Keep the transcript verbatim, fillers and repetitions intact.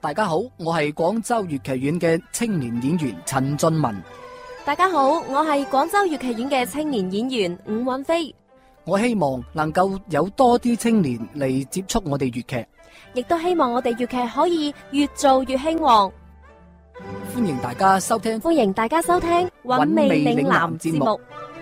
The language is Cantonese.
大家好，我係廣州粵劇院嘅青年演員陳俊文。 大家好，我係廣州粵劇院嘅青年演員伍允飛。 我希望能夠有多啲青年嚟接觸我哋粵劇， 亦都希望我哋粵劇可以越做越興旺。 歡迎大家收聽， 歡迎大家收聽《韻味嶺南》節目。